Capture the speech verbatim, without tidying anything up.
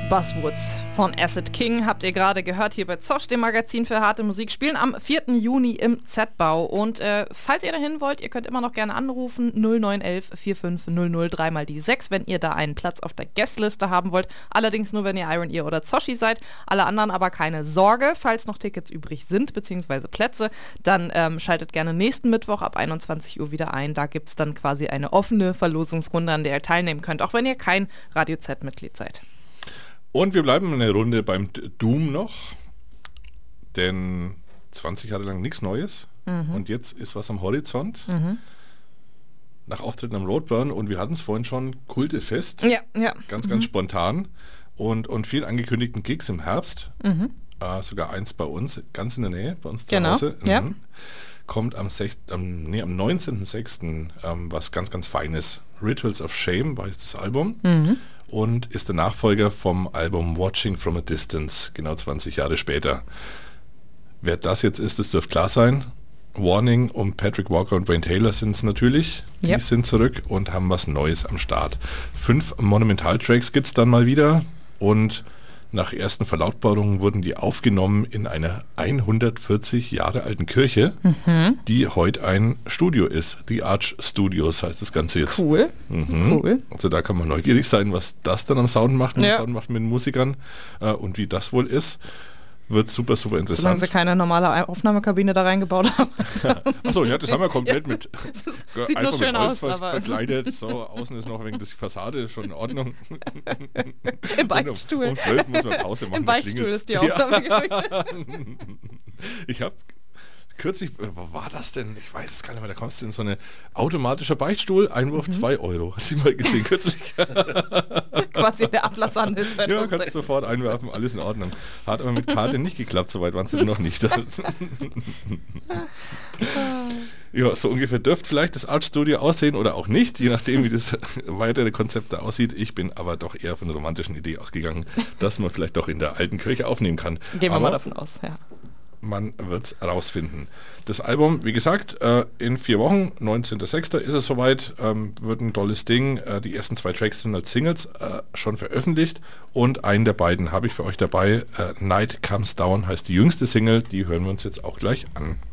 Buzzwoods von Acid King habt ihr gerade gehört hier bei Zosch, dem Magazin für harte Musik. Spielen am vierten Juni im Z-Bau. Und äh, falls ihr dahin wollt, ihr könnt immer noch gerne anrufen. null neun eins eins vier fünf null null drei mal die sechs, wenn ihr da einen Platz auf der Guestliste haben wollt. Allerdings nur, wenn ihr Iron Ear oder Zoshi seid. Alle anderen aber keine Sorge. Falls noch Tickets übrig sind, beziehungsweise Plätze, dann ähm, schaltet gerne nächsten Mittwoch ab einundzwanzig Uhr wieder ein. Da gibt es dann quasi eine offene Verlosungsrunde, an der ihr teilnehmen könnt, auch wenn ihr kein Radio Z-Mitglied seid. Und wir bleiben eine Runde beim Doom noch, denn zwanzig Jahre lang nichts Neues mhm. und jetzt ist was am Horizont. Mhm. Nach Auftritten am Roadburn und wir hatten es vorhin schon, Kultefest, ja, ja. ganz, mhm. ganz spontan und, und viel angekündigten Gigs im Herbst, mhm. äh, sogar eins bei uns, ganz in der Nähe, bei uns zu genau. Hause. Mhm. Ja. Kommt am, sech- am, nee, am neunzehnten sechsten Ähm, was ganz, ganz Feines. Rituals of Shame war jetzt das Album. Mhm. Und ist der Nachfolger vom Album Watching from a Distance, genau zwanzig Jahre später. Wer das jetzt ist, das dürfte klar sein. Warning und Patrick Walker und Wayne Taylor sind es natürlich. Die yep. sind zurück und haben was Neues am Start. Fünf Monumental-Tracks gibt es dann mal wieder und nach ersten Verlautbarungen wurden die aufgenommen in einer hundertvierzig Jahre alten Kirche, mhm. die heute ein Studio ist. The Arch Studios heißt das Ganze jetzt. Cool. Mhm. cool. Also da kann man neugierig sein, was das dann am Sound macht, ja. Sound macht mit den Musikern äh, und wie das wohl ist. Wird super, super interessant. Solange sie keine normale Aufnahmekabine da reingebaut haben. Ja. Achso, ja, das haben wir komplett mit Sieht nur schön aus, ver- aber verkleidet. So, außen ist noch wegen das Fassade schon in Ordnung. Im Beichtstuhl. Um, um zwölf muss man Pause machen. Im Beichtstuhl ist die Aufnahme. Ja. Ich habe kürzlich, wo war das denn? Ich weiß es gar nicht mehr, da kommst du in so eine automatischer Beichtstuhl, Einwurf zwei mhm. Euro. Hast du mal gesehen kürzlich? Quasi der Ablasshandel. Ja, kannst sofort einwerfen, alles in Ordnung. Hat aber mit Karte nicht geklappt, soweit waren sie noch nicht. Ja, so ungefähr dürfte vielleicht das Art Studio aussehen oder auch nicht, je nachdem, wie das weitere Konzept da aussieht. Ich bin aber doch eher von der romantischen Idee ausgegangen, dass man vielleicht doch in der alten Kirche aufnehmen kann. Gehen wir aber mal davon aus, ja. Man wird es rausfinden. Das Album, wie gesagt, äh, in vier Wochen, neunzehnten sechsten ist es soweit, ähm, wird ein tolles Ding. Äh, die ersten zwei Tracks sind als Singles äh, schon veröffentlicht und einen der beiden habe ich für euch dabei. Äh, Night Comes Down heißt die jüngste Single, die hören wir uns jetzt auch gleich an.